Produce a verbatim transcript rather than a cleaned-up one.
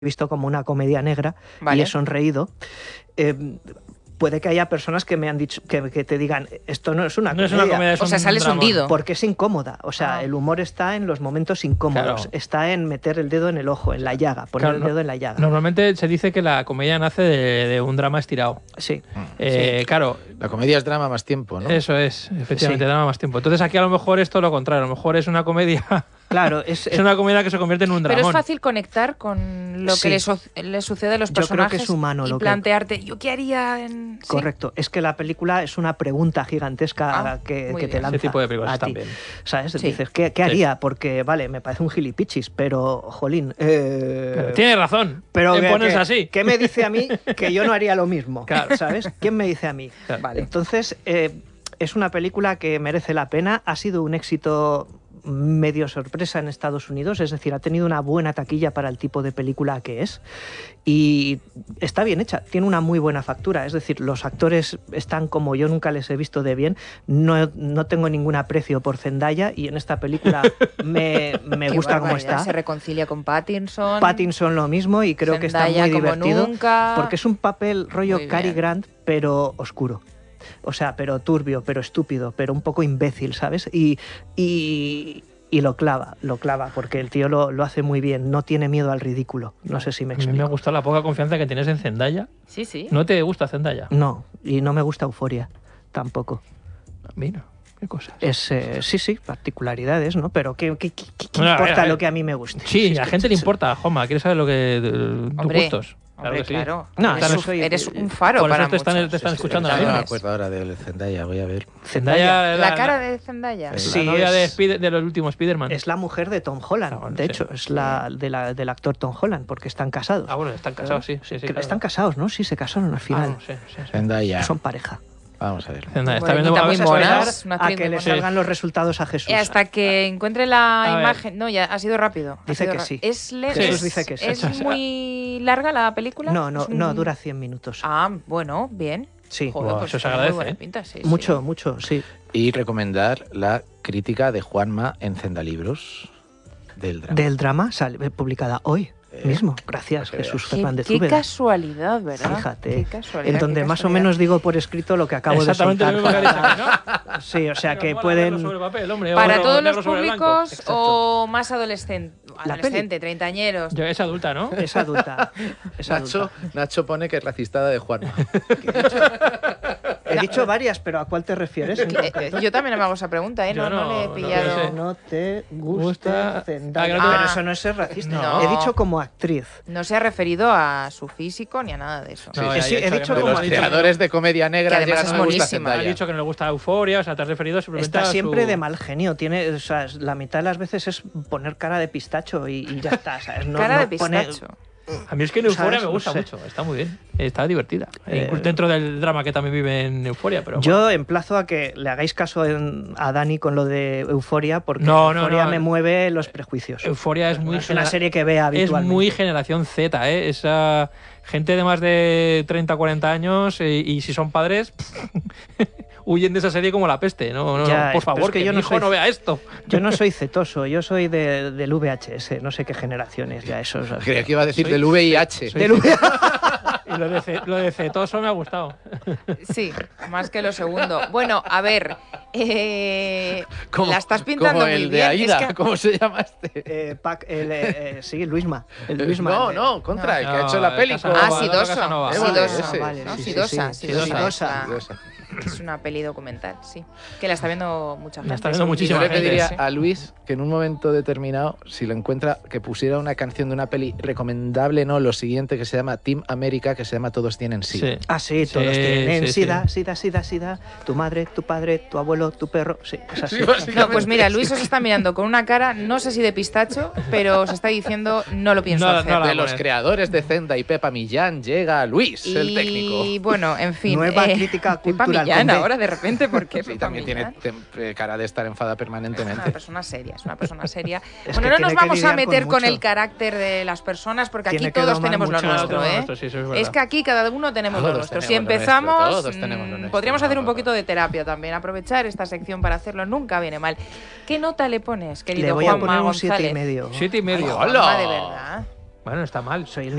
visto como una comedia negra, vale, y he sonreído. Eh, puede que haya personas que me han dicho que, que te digan esto no es una no comedia, es una comedia es o sea, sales hundido porque es incómoda, o sea, ah. el humor está en los momentos incómodos, claro, está en meter el dedo en el ojo, en la llaga, poner claro, el dedo en la llaga. Normalmente se dice que la comedia nace de, de un drama estirado. Sí. Eh, sí. Claro. La comedia es drama más tiempo, ¿no? Eso es, efectivamente, sí, drama más tiempo. Entonces aquí a lo mejor es todo lo contrario, a lo mejor es una comedia. Claro, es, es una comedia que se convierte en un dramón. Pero es fácil conectar con lo sí. que le, so le sucede a los personajes. Yo creo que es humano, y lo plantearte, que... ¿yo qué haría? En... Correcto, ¿sí? Es que la película es una pregunta gigantesca ah, que, que te lanza. Ese tipo de películas a ti. También. ¿Sabes? Sí. Dices, ¿qué, qué haría? Sí. Porque, vale, me parece un gilipichis, pero, jolín... Eh... Pero tienes razón, pero te que, pones que, así. ¿Qué me dice a mí que yo no haría lo mismo? Claro. ¿Sabes? ¿Quién me dice a mí? Claro. Vale. Entonces, eh, es una película que merece la pena, ha sido un éxito medio sorpresa en Estados Unidos, es decir, ha tenido una buena taquilla para el tipo de película que es y está bien hecha, tiene una muy buena factura, es decir, los actores están como yo nunca les he visto de bien, no, no tengo ningún aprecio por Zendaya y en esta película me, me gusta cómo está. Se reconcilia con Pattinson. Pattinson lo mismo y creo Zendaya que está muy como divertido nunca. Porque es un papel rollo Cary Grant pero oscuro. O sea, pero turbio, pero estúpido, pero un poco imbécil, ¿sabes? Y, y, y lo clava, lo clava, porque el tío lo, lo hace muy bien, no tiene miedo al ridículo. No sé si me explico. A mí me gusta la poca confianza que tienes en Zendaya. Sí, sí. ¿No te gusta Zendaya? No, y no me gusta Euphoria, tampoco. Mira, qué cosas. Es, eh, sí, sí, particularidades, ¿no? Pero ¿qué, qué, qué, qué bueno, importa a ver, a ver. lo que a mí me guste? Sí, sí a la que, gente sí, le sí. importa, Joma, quiere saber lo que tus Hombre. gustos. Claro, Hombre, que sí. claro. No, eres, no un, soy, eres un faro por para eso te están, muchos. te están Sí, sí, escuchando sí, ahora no me mismo. acuerdo ahora de Zendaya, voy a ver. Zendaya, la, la cara de Zendaya. Sí. La novia es, de, Spider, de los últimos Spider-Man. Es la mujer de Tom Holland, Ah, bueno, de sí. hecho, es la, de la del actor Tom Holland, porque están casados. Ah, bueno, están casados, sí. sí, sí Que claro. Están casados, ¿no? Sí, se casaron al final. Ah, no, sí, sí, sí. Zendaya. Son pareja. Vamos a ver. Zendaya, está Morenita, viendo muy Vamos a mona. esperar Una a actriz que muy le mona. salgan los resultados a Jesús. Y hasta que encuentre la A ver. imagen... No, ya ha sido rápido. ha Dice sido que ra- sí. Es le- Jesús es- dice que sí. ¿Es muy larga la película? No, no, Es un- no, dura cien minutos. Ah, bueno, bien. Sí. Joder, Buah, pues eso se tiene agradece, muy buena ¿eh? pinta, sí, Mucho, sí. mucho, sí. Y recomendar la crítica de Juanma en Zendalibros del drama. Del drama, sale, publicada hoy Eh, mismo. Gracias, para que Jesús Qué, Fernández qué Úbeda. casualidad, ¿verdad? Fíjate, Qué casualidad, en donde qué más o casualidad. menos digo por escrito lo que acabo de Exactamente soltar. lo mismo que ha dicho aquí, ¿no? Sí, o sea que Mola pueden... verlo sobre papel, hombre, Para o todos negro los sobre blanco. públicos Exacto. o más adolescente, La adolescente, treintañeros. Yo, es adulta, ¿no? Es adulta. Es Nacho, adulta. Nacho pone que es racistada de Juanma. He dicho varias, pero ¿a cuál te refieres? en Eh, concreto? eh, yo también me hago esa pregunta, ¿eh? No, Yo no, no, le he no pillado. lo sé. No te Gusta- gusta Zendaya. Ah, que no te- Pero eso no es ser racista. No. He dicho como actriz. No se ha referido a su físico ni a nada de eso. No, Sí, ya sí, he he dicho dicho que no. como Los Ha dicho que creadores de comedia negra Que además llegan es a me gusta monísima. Ha Zendaya. dicho que no le gusta Euforia, o sea, te has referido simplemente Está a su... siempre de mal genio. Tiene, o sea, la mitad de las veces es poner cara de pistacho y, y ya está. ¿sabes? No, Cara no de pone- pistacho. A mí es que en Euforia ¿Sabes? me gusta No sé. mucho, está muy bien, está divertida. Eh, Incluso dentro del drama que también vive en Euforia, pero Yo emplazo a que le hagáis caso en- a Dani con lo de Euforia, porque No, no, Euforia no. me mueve los prejuicios. Euforia es muy es una genera- serie que vea es habitualmente. muy generación Z, ¿eh? Esa gente de más de treinta, cuarenta años y, y si son padres huyen de esa serie como la peste. No, no, Ya, no, pero por favor, es que que, yo mi no hijo soy- no vea esto. Yo no soy cetoso, yo soy de, del V H S, no sé qué generaciones ya eso. ¿sabes? Creía que iba a decir Soy- del V I H. soy- Del V- Y lo de, ce- lo de cetoso me ha gustado. Sí, más que lo segundo. Bueno, a ver, eh, Como- la estás pintando como muy el de bien. Aida, Es que- ¿cómo se llama este? eh, Pac- el, eh, eh, sí, Luisma. El Luisma no, el- no, contra, el que ha No, hecho la el peli. Casanova. Ah, Eduardo Sidoso. Casanova. Sidosa, Ese. vale, ¿no? sí, sí, Sidosa, sí, Sidosa. Sidosa. Es la- Es una peli documental, sí. Que la está viendo mucha gente. La está viendo según muchísima Yo digo. le gente, pediría Sí. a Luis que en un momento determinado, si lo encuentra, que pusiera una canción de una peli recomendable, no, lo siguiente, que se llama Team América, que se llama Todos tienen sí. Sí. Ah, sí, todos Sí, tienen sí, sida, sí. sida, sida, sida. Tu madre, tu padre, tu abuelo, tu perro. Sí, es así. Sí, básicamente. No, pues mira, Luis os está mirando con una cara, no sé si de pistacho, pero os está diciendo, no lo pienso No, hacer. no la- De los poner. creadores de Zenda y Pepa Millán llega Luis, el Y técnico. bueno, en fin. Nueva eh, crítica Pepa cultural Millán con B. ahora de repente, ¿por qué? Sí, Pepa también tiene Millán? tem- eh, cara de estar enfada Es permanentemente. una persona seria, es una persona seria. Es bueno, que no tiene nos que vamos a lidiar con meter con, mucho. el carácter de las personas porque Tiene aquí que todos domar tenemos lo mucho. nuestro, Cada uno ¿eh? nuestro, sí, eso es verdad. Es que aquí cada uno tenemos Todos lo nuestro. Si tenemos lo empezamos, nuestro, todos tenemos lo mm, nuestro. podríamos hacer un No, no, poquito de terapia también. Aprovechar esta sección para hacerlo nunca viene mal. ¿Qué nota le pones, querido Le voy a Juanma poner un González? siete y medio. Siete y medio. ¡Hola! Juanma, de verdad. Bueno, está mal. Soy el